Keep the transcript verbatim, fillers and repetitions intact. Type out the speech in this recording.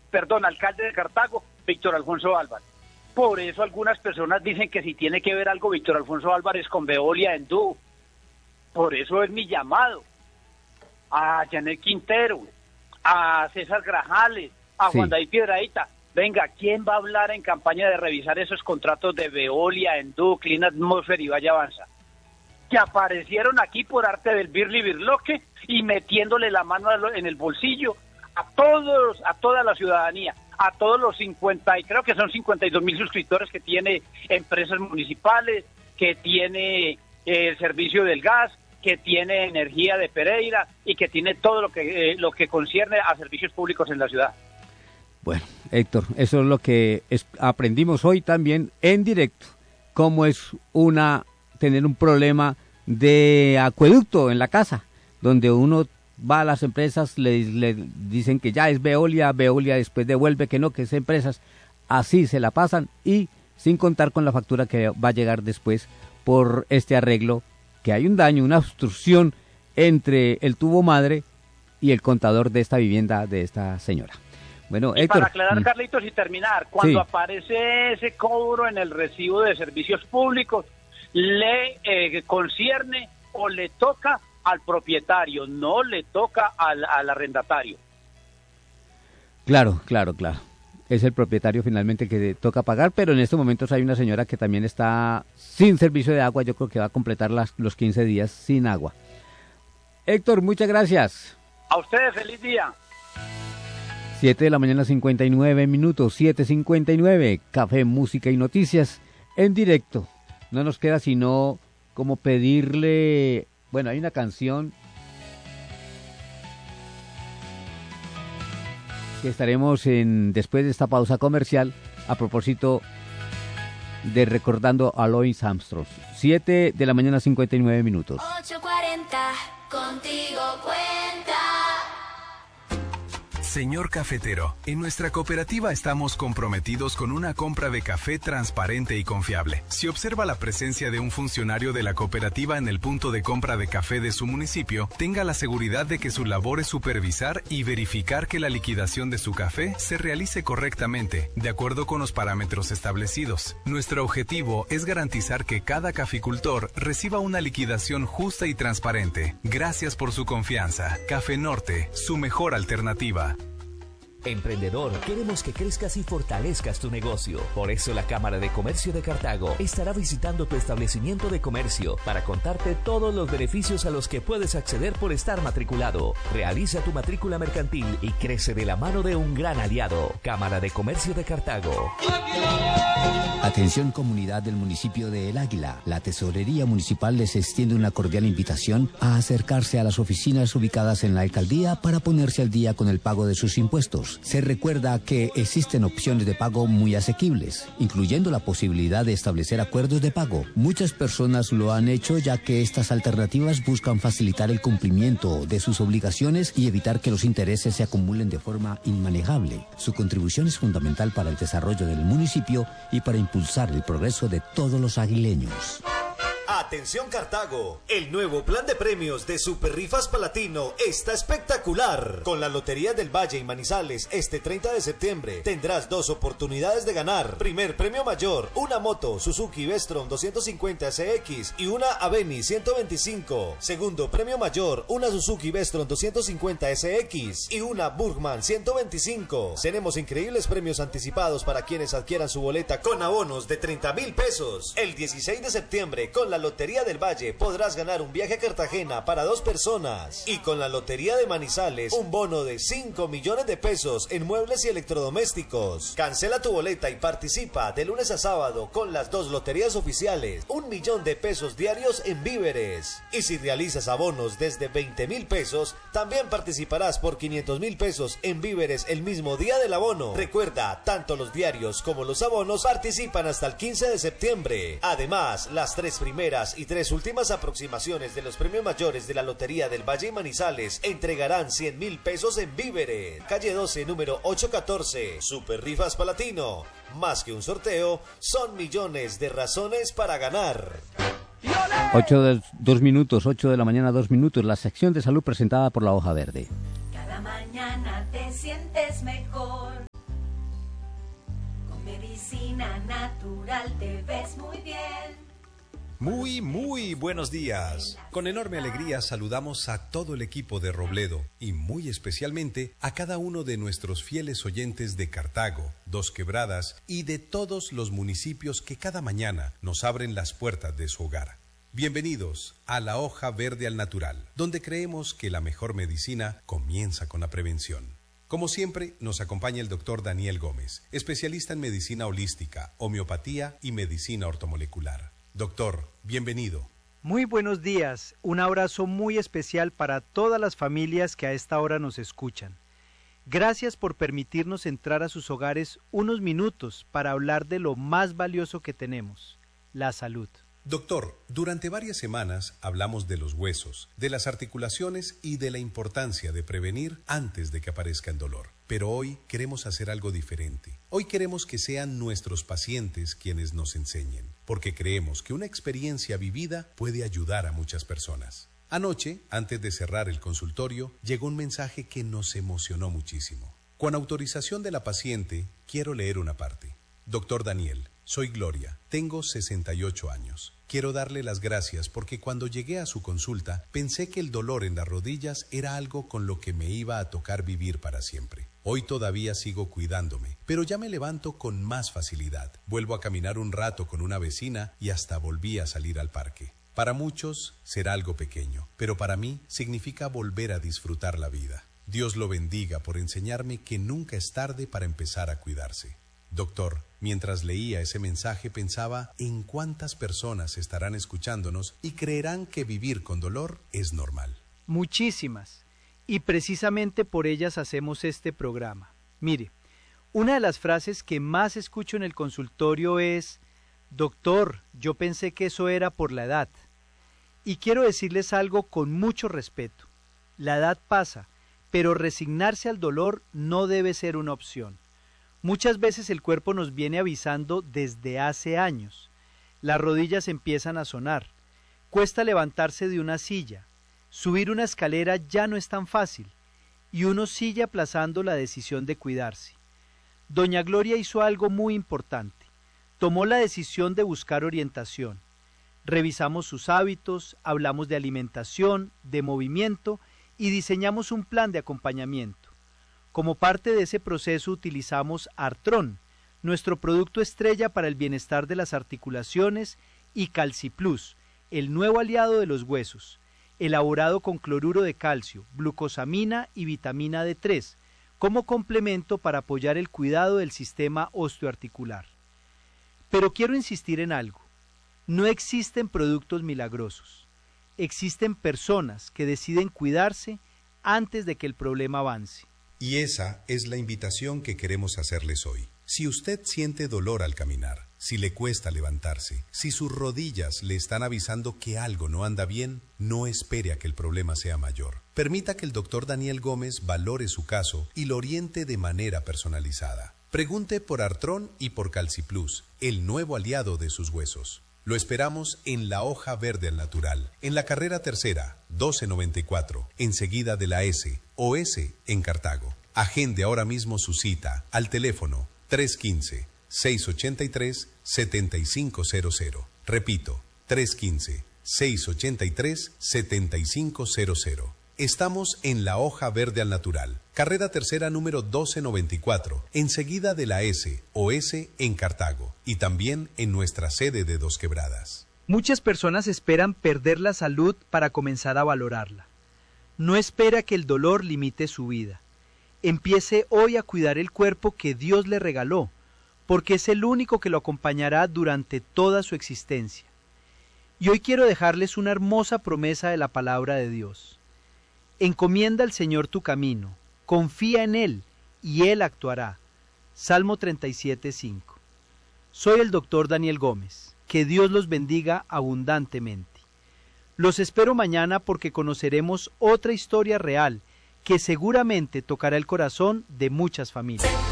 perdón, alcalde de Cartago, Víctor Alfonso Álvarez. Por eso algunas personas dicen que si tiene que ver algo Víctor Alfonso Álvarez con Veolia Endú. Por eso es mi llamado a Janet Quintero, a César Grajales, a sí. Juan David Piedrahita. Venga, ¿quién va a hablar en campaña de revisar esos contratos de Veolia, Endú, Clean Atmosphere y Valle Avanza? Que aparecieron aquí por arte del birli birloque y metiéndole la mano en el bolsillo a todos, a toda la ciudadanía, a todos los cincuenta, y creo que son cincuenta y dos mil suscriptores que tiene empresas municipales, que tiene eh, el servicio del gas, que tiene energía de Pereira y que tiene todo lo que eh, lo que concierne a servicios públicos en la ciudad. Bueno, Héctor, eso es lo que es, aprendimos hoy también en directo, cómo es una tener un problema de acueducto en la casa, donde uno va a las empresas, le, le dicen que ya es Veolia, Veolia después devuelve que no, que es empresas, así se la pasan y sin contar con la factura que va a llegar después por este arreglo, que hay un daño, una obstrucción entre el tubo madre y el contador de esta vivienda de esta señora. Bueno, y Héctor, para aclarar, Carlitos, y terminar, cuando sí. aparece ese cobro en el recibo de servicios públicos, le eh, concierne o le toca al propietario, no le toca al, al arrendatario. Claro, claro, claro. Es el propietario finalmente que toca pagar, pero en estos momentos hay una señora que también está sin servicio de agua, yo creo que va a completar las, los quince días sin agua. Héctor, muchas gracias. A ustedes, feliz día. siete de la mañana, cincuenta y nueve minutos, siete cincuenta y nueve, café, música y noticias en directo. No nos queda sino como pedirle, bueno, hay una canción que estaremos en después de esta pausa comercial a propósito de recordando a Louis Armstrong. siete de la mañana, cincuenta y nueve minutos. ocho cuarenta, contigo cuenta. Señor cafetero, en nuestra cooperativa estamos comprometidos con una compra de café transparente y confiable. Si observa la presencia de un funcionario de la cooperativa en el punto de compra de café de su municipio, tenga la seguridad de que su labor es supervisar y verificar que la liquidación de su café se realice correctamente, de acuerdo con los parámetros establecidos. Nuestro objetivo es garantizar que cada caficultor reciba una liquidación justa y transparente. Gracias por su confianza. Café Norte, su mejor alternativa. Emprendedor, queremos que crezcas y fortalezcas tu negocio. Por eso la Cámara de Comercio de Cartago estará visitando tu establecimiento de comercio para contarte todos los beneficios a los que puedes acceder por estar matriculado. Realiza tu matrícula mercantil y crece de la mano de un gran aliado. Cámara de Comercio de Cartago. Atención comunidad del municipio de El Águila. La Tesorería Municipal les extiende una cordial invitación a acercarse a las oficinas ubicadas en la alcaldía para ponerse al día con el pago de sus impuestos. Se recuerda que existen opciones de pago muy asequibles, incluyendo la posibilidad de establecer acuerdos de pago. Muchas personas lo han hecho ya que estas alternativas buscan facilitar el cumplimiento de sus obligaciones y evitar que los intereses se acumulen de forma inmanejable. Su contribución es fundamental para el desarrollo del municipio y para impulsar el progreso de todos los aguileños. Atención Cartago, el nuevo plan de premios de Super Rifas Palatino está espectacular. Con la Lotería del Valle y Manizales este treinta de septiembre tendrás dos oportunidades de ganar. Primer premio mayor, una moto Suzuki Vestron doscientos cincuenta S X y una Aveni ciento veinticinco. Segundo premio mayor, una Suzuki Vestron doscientos cincuenta S X y una Burgman ciento veinticinco. Tenemos increíbles premios anticipados para quienes adquieran su boleta con abonos de treinta mil pesos. El dieciséis de septiembre con la Lotería del Valle podrás ganar un viaje a Cartagena para dos personas y con la Lotería de Manizales un bono de cinco millones de pesos en muebles y electrodomésticos. Cancela tu boleta y participa de lunes a sábado con las dos loterías oficiales, un millón de pesos diarios en víveres. Y si realizas abonos desde veinte mil pesos, también participarás por quinientos mil pesos en víveres el mismo día del abono. Recuerda, tanto los diarios como los abonos participan hasta el quince de septiembre. Además, las tres primeras y tres últimas aproximaciones de los premios mayores de la Lotería del Valle y Manizales entregarán cien mil pesos en víveres. Calle doce, número ochocientos catorce. Super Rifas Palatino. Más que un sorteo, son millones de razones para ganar. ocho de, dos minutos, ocho de la mañana, dos minutos. La sección de salud presentada por La Hoja Verde. Cada mañana te sientes mejor. medicina natural, te ves muy bien. Muy, muy buenos días. Con enorme alegría saludamos a todo el equipo de Robledo y muy especialmente a cada uno de nuestros fieles oyentes de Cartago, Dos Quebradas y de todos los municipios que cada mañana nos abren las puertas de su hogar. Bienvenidos a La Hoja Verde al Natural, donde creemos que la mejor medicina comienza con la prevención. Como siempre, nos acompaña el doctor Daniel Gómez, especialista en medicina holística, homeopatía y medicina ortomolecular. Doctor, bienvenido. Muy buenos días. Un abrazo muy especial para todas las familias que a esta hora nos escuchan. Gracias por permitirnos entrar a sus hogares unos minutos para hablar de lo más valioso que tenemos, la salud. Doctor, durante varias semanas hablamos de los huesos, de las articulaciones y de la importancia de prevenir antes de que aparezca el dolor. Pero hoy queremos hacer algo diferente. Hoy queremos que sean nuestros pacientes quienes nos enseñen, porque creemos que una experiencia vivida puede ayudar a muchas personas. Anoche, antes de cerrar el consultorio, llegó un mensaje que nos emocionó muchísimo. Con autorización de la paciente, quiero leer una parte. Doctor Daniel, soy Gloria, tengo sesenta y ocho años. Quiero darle las gracias porque cuando llegué a su consulta pensé que el dolor en las rodillas era algo con lo que me iba a tocar vivir para siempre. Hoy todavía sigo cuidándome, pero ya me levanto con más facilidad. Vuelvo a caminar un rato con una vecina y hasta volví a salir al parque. Para muchos será algo pequeño, pero para mí significa volver a disfrutar la vida. Dios lo bendiga por enseñarme que nunca es tarde para empezar a cuidarse. Doctor, mientras leía ese mensaje pensaba en cuántas personas estarán escuchándonos y creerán que vivir con dolor es normal. Muchísimas. Y precisamente por ellas hacemos este programa. Mire, una de las frases que más escucho en el consultorio es: doctor, yo pensé que eso era por la edad. Y quiero decirles algo con mucho respeto. La edad pasa, pero resignarse al dolor no debe ser una opción. Muchas veces el cuerpo nos viene avisando desde hace años. Las rodillas empiezan a sonar. Cuesta levantarse de una silla. Subir una escalera ya no es tan fácil. Y uno sigue aplazando la decisión de cuidarse. Doña Gloria hizo algo muy importante. Tomó la decisión de buscar orientación. Revisamos sus hábitos, hablamos de alimentación, de movimiento y diseñamos un plan de acompañamiento. Como parte de ese proceso utilizamos Artrón, nuestro producto estrella para el bienestar de las articulaciones, y CalciPlus, el nuevo aliado de los huesos, elaborado con cloruro de calcio, glucosamina y vitamina D tres, como complemento para apoyar el cuidado del sistema osteoarticular. Pero quiero insistir en algo. No existen productos milagrosos. Existen personas que deciden cuidarse antes de que el problema avance. Y esa es la invitación que queremos hacerles hoy. Si usted siente dolor al caminar, si le cuesta levantarse, si sus rodillas le están avisando que algo no anda bien, no espere a que el problema sea mayor. Permita que el doctor Daniel Gómez valore su caso y lo oriente de manera personalizada. Pregunte por Artrón y por CalciPlus, el nuevo aliado de sus huesos. Lo esperamos en La Hoja Verde al Natural, en la carrera tercera, doce noventa y cuatro, enseguida de la S, o S en Cartago. Agende ahora mismo su cita al teléfono tres uno cinco, seis ocho tres, siete cinco cero cero. Repito, tres uno cinco, seis ocho tres, siete cinco cero cero. Estamos en La Hoja Verde al Natural, carrera tercera número doce noventa y cuatro, enseguida de la S o S en Cartago, y también en nuestra sede de Dos Quebradas. Muchas personas esperan perder la salud para comenzar a valorarla. No espera que el dolor limite su vida. Empiece hoy a cuidar el cuerpo que Dios le regaló, porque es el único que lo acompañará durante toda su existencia. Y hoy quiero dejarles una hermosa promesa de la palabra de Dios. Encomienda al Señor tu camino, confía en Él, y Él actuará. Salmo treinta y siete, cinco. Soy el doctor Daniel Gómez. Que Dios los bendiga abundantemente. Los espero mañana porque conoceremos otra historia real que seguramente tocará el corazón de muchas familias.